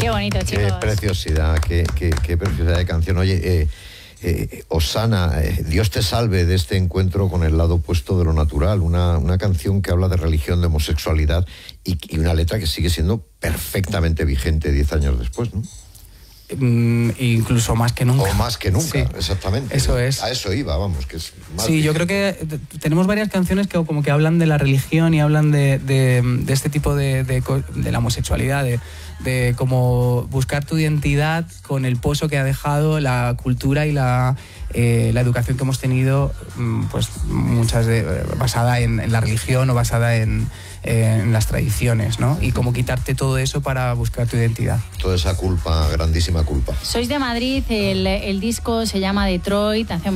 Qué bonito, chicos. Qué preciosidad, qué preciosidad de canción. Oye, Osana, Dios te salve de este encuentro con el lado opuesto de lo natural, una canción que habla de religión, de homosexualidad y una letra que sigue siendo perfectamente vigente 10 años después, ¿no? Incluso más que nunca. O más que nunca, sí, exactamente. Eso es. A eso iba, vamos, que es más Sí, yo creo que tenemos varias canciones que como que hablan de la religión y hablan de este tipo de la homosexualidad, de cómo buscar tu identidad con el pozo que ha dejado la cultura y la educación que hemos tenido, pues muchas basada en la religión o basada en las tradiciones, ¿no? Y cómo quitarte todo eso para buscar tu identidad. toda esa culpa, grandísima culpa. Sois de Madrid, el disco se llama Detroit, hace